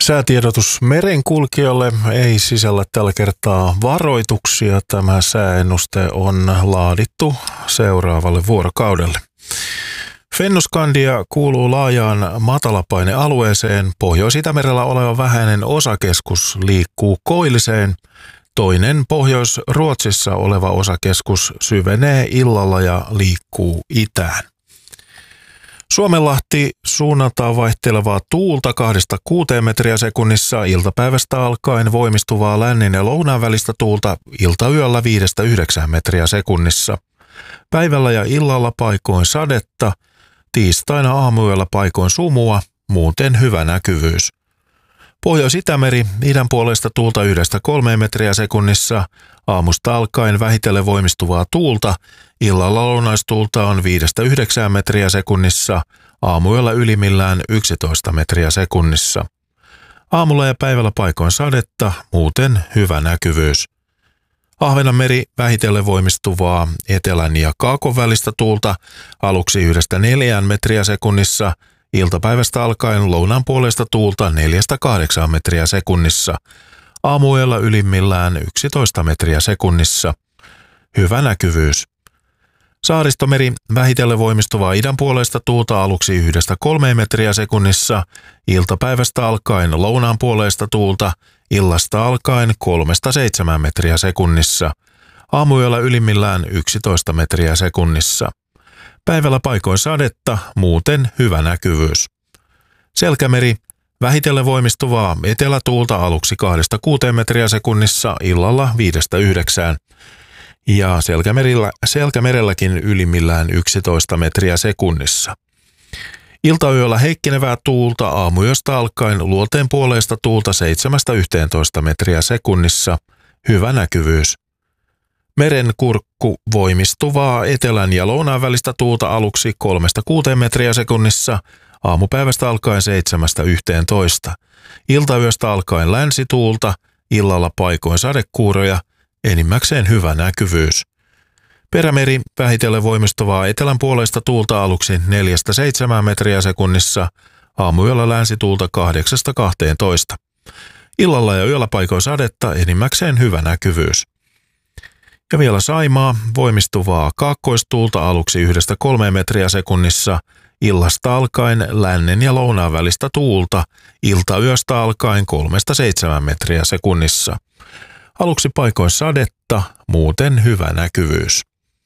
Säätiedotus merenkulkijoille ei sisällä tällä kertaa varoituksia. Tämä sääennuste on laadittu seuraavalle vuorokaudelle. Fennoskandia kuuluu laajaan matalapainealueeseen. Pohjois-Itämerellä oleva vähäinen osakeskus liikkuu koilliseen. Toinen Pohjois-Ruotsissa oleva osakeskus syvenee illalla ja liikkuu itään. Suomenlahti suunnaltaan vaihtelevaa tuulta 2–6 metriä sekunnissa, iltapäivästä alkaen voimistuvaa lännen ja lounaan välistä tuulta, iltayöllä 5–9 metriä sekunnissa. Päivällä ja illalla paikoin sadetta, tiistaina aamuyöllä paikoin sumua, muuten hyvä näkyvyys. Pohjois-Itämeri, idän puolesta tuulta 1–3 metriä sekunnissa, aamusta alkaen vähitellen voimistuvaa tuulta, illalla lounaistuulta on 5–9 metriä sekunnissa, aamuyöllä ylimmillään 11 metriä sekunnissa. Aamulla ja päivällä paikoin sadetta, muuten hyvä näkyvyys. Ahvenanmeri, vähitellen voimistuvaa etelän ja kaakon välistä tuulta, aluksi 1–4 metriä sekunnissa, iltapäivästä alkaen lounaan puolesta tuulta 4–8 metriä sekunnissa, aamuyöllä ylimmillään 11 metriä sekunnissa. Hyvä näkyvyys. Saaristomeri, vähitellen voimistuvaa idän puolesta tuulta aluksi 1–3 metriä sekunnissa, iltapäivästä alkaen lounaan puolesta tuulta, illasta alkaen 3–7 metriä sekunnissa, aamuyöllä ylimmillään 11 metriä sekunnissa. Päivällä paikoin sadetta, muuten hyvä näkyvyys. Selkämeri, vähitellen voimistuvaa etelätuulta aluksi 2–6 metriä sekunnissa, illalla 5–9 ja selkämerelläkin ylimmillään 11 metriä sekunnissa. Iltayöllä heikkenevää tuulta aamuyöstä alkaen luoteen puoleista tuulta 7–11 metriä sekunnissa, hyvä näkyvyys. Merenkurkku, voimistuvaa etelän ja lounaan välistä tuulta aluksi 3–6 metriä sekunnissa, aamupäivästä alkaen 7–11. Iltayöstä alkaen länsituulta, illalla paikoin sadekuuroja, enimmäkseen hyvä näkyvyys. Perämeri, vähitellen voimistuvaa etelän puolesta tuulta aluksi 4–7 metriä sekunnissa, aamuyöllä länsituulta 8–12. Illalla ja yöllä paikoin sadetta, enimmäkseen hyvä näkyvyys. Ja vielä Saimaa, voimistuvaa kaakkoistuulta aluksi 1–3 metriä sekunnissa, illasta alkaen lännen ja lounaan välistä tuulta, iltayöstä alkaen 3–7 metriä sekunnissa. Aluksi paikoin sadetta, muuten hyvä näkyvyys.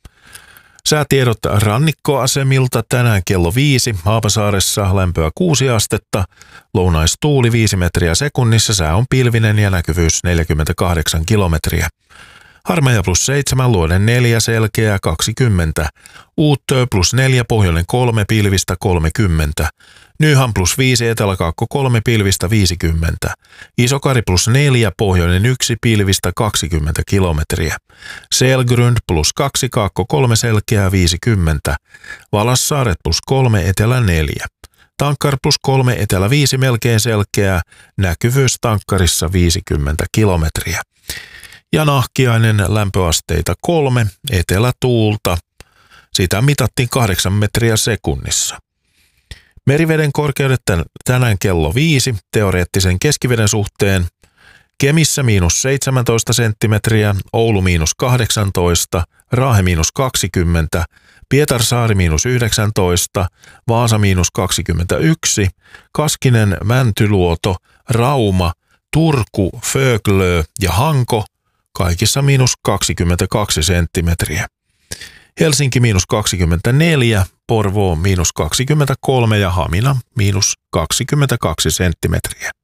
Säätiedot rannikkoasemilta tänään kello 5, Haapasaaressa lämpöä 6 astetta, lounaistuuli 5 metriä sekunnissa, sää on pilvinen ja näkyvyys 48 kilometriä. Harmaja +7, Luoden 4, selkeä 20. Uuttö +4, pohjoinen 3, pilvistä 30. Nyhan +5, eteläkaakko 3, pilvistä 50. Isokari +4, pohjoinen 1, pilvistä 20 kilometriä. Selgrund +2, kaakko 3, selkeää 50. Valassaaret +3, etelä 4. Tankkar +3, etelä 5, melkein selkeää, näkyvyys Tankkarissa 50 kilometriä. Ja Nahkiainen lämpöasteita 3, etelätuulta. Sitä mitattiin 8 metriä sekunnissa. Meriveden korkeudet tänään kello 5, teoreettisen keskiveden suhteen. Kemissä -17 senttimetriä, Oulu -18, Raahe -20, Pietarsaari -19, Vaasa -21, Kaskinen, Mäntyluoto, Rauma, Turku, Föglö ja Hanko kaikissa -22 senttimetriä. Helsinki -24, Porvoo -23 ja Hamina -22 senttimetriä.